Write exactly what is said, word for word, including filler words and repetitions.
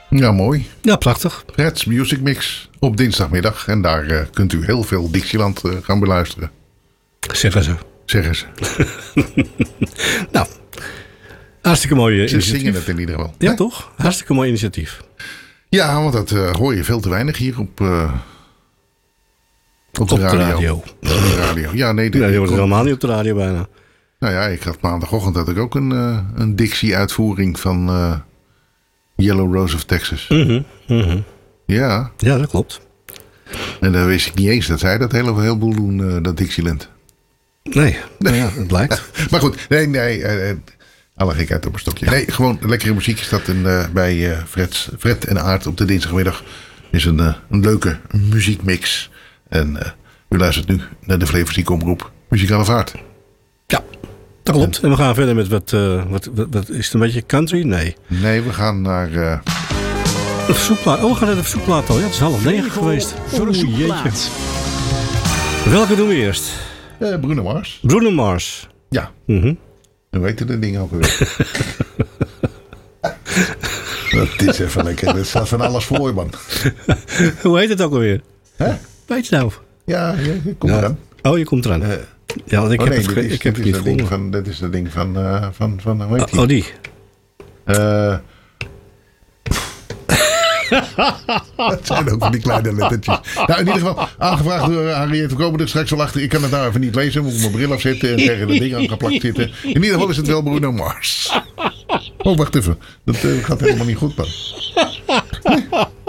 Ja, mooi. Ja, prachtig. Fred's Music Mix op dinsdagmiddag. En daar uh, kunt u heel veel Dixieland uh, gaan beluisteren. Zeggen ze. Zeggen ze. Nou, hartstikke mooi ze initiatief. Ze zingen het in ieder geval. Ja, hè? toch? Hartstikke mooi initiatief. Ja, want dat uh, hoor je veel te weinig hier op, uh, op, de, Op de radio. radio. Op de radio. Ja, nee, dit, Nee, die hoort ik kon- helemaal niet op de radio bijna. Nou ja, ik had maandagochtend had ik ook een, uh, een Dixie-uitvoering van uh, Yellow Rose of Texas. Mhm, mhm. Ja, Ja, dat klopt. en dan wist ik niet eens dat zij dat hele heleboel doen, uh, dat Dixieland. Nee, nou ja, het blijkt. Maar goed, nee, nee, uh, alle gekheid op een stokje. Nee, gewoon lekkere muziek is dat in, uh, bij uh, Fred's, Fred en Aart op de dinsdagmiddag. Is een, uh, een leuke muziekmix. En uh, u luistert nu naar de Flevozieke Omroep Muzikale Vaart. Ja, dat klopt. En we gaan verder met wat, uh, wat, wat, wat... Is het een beetje country? Nee. Nee, we gaan naar... Uh, Een verzoekplaat. Oh, we gaan naar de verzoekplaat al. Ja, het is half negen geweest. Oeh, jeetje. Welke doen we eerst? uh, Bruno Mars. Bruno Mars. Ja, Mhm. hoe heet de ding ook alweer? Dat is even lekker. Er staat van alles voor, man. Hoe heet het ook alweer? Hè? Weet je nou? Ja, ja, kom Ja. eraan. Oh, je komt eraan. Uh, Ja, want ik oh heb nee, het, dit ge- is, ik heb dit het is niet dat ding gevonden. van, dit is dat ding van, uh, van, van, hoe heet die? Oh, die. Uh, dat zijn ook van die kleine lettertjes. Nou, in ieder geval, aangevraagd door Henriette. We komen er straks wel achter. Ik kan het nou even niet lezen. Moet ik mijn bril afzetten en tegen dat ding aangeplakt zitten. In ieder geval is het wel Bruno Mars. Oh, wacht even. Dat uh, gaat helemaal niet goed, man. Nee.